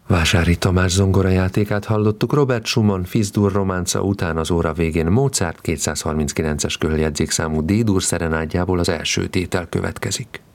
Vásári Tamás zongorajátékát hallottuk. Robert Schumann Fis-dur románca után az óra végén Mozart 239-es körjegyzékszámú D-dur szerenádjából az első tétel következik.